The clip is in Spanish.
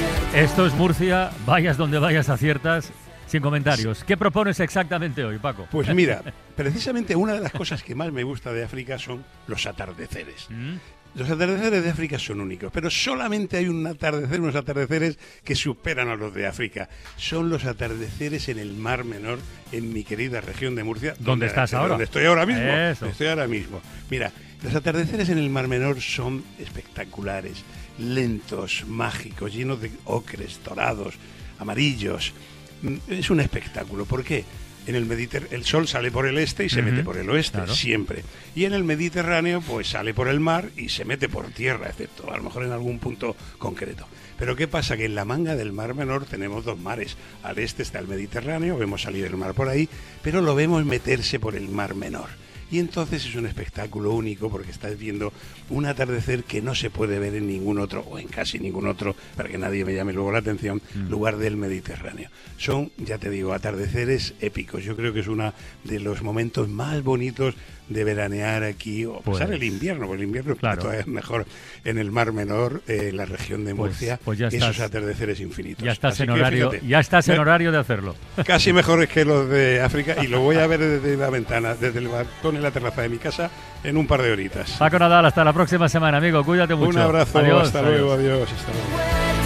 Esto es Murcia, vayas donde vayas aciertas, sin comentarios. ¿Qué propones exactamente hoy, Paco? Pues mira, precisamente una de las cosas que más me gusta de África son los atardeceres. Los atardeceres de África son únicos, pero solamente hay unos atardeceres que superan a los de África. Son los atardeceres en el Mar Menor, en mi querida región de Murcia. ¿Dónde estás ahora? Donde estoy ahora mismo. Eso. Estoy ahora mismo. Mira, los atardeceres en el Mar Menor son espectaculares, lentos, mágicos, llenos de ocres, dorados, amarillos. Es un espectáculo. ¿Por qué? En el el sol sale por el este y se mete por el oeste, claro, siempre. Y en el Mediterráneo, pues sale por el mar y se mete por tierra, excepto a lo mejor en algún punto concreto. Pero ¿qué pasa? Que en la manga del Mar Menor tenemos dos mares. Al este está el Mediterráneo, vemos salir el mar por ahí, pero lo vemos meterse por el Mar Menor. Y entonces es un espectáculo único porque estás viendo un atardecer que no se puede ver en ningún otro, o en casi ningún otro, para que nadie me llame luego la atención, lugar del Mediterráneo. Son, ya te digo, atardeceres épicos. Yo creo que es uno de los momentos más bonitos de veranear aquí, o pasar el invierno, porque el invierno claro, es mejor en el Mar Menor, en la región de Murcia, pues ya esos atardeceres infinitos. Ya estás en horario, ya estás en horario de hacerlo. Casi mejores que los de África, y lo voy a ver desde la ventana, desde el balcón en la terraza de mi casa, en un par de horitas. Paco Nadal, hasta la próxima semana, amigo. Cuídate mucho. Un abrazo, adiós, hasta luego, adiós. Hasta luego.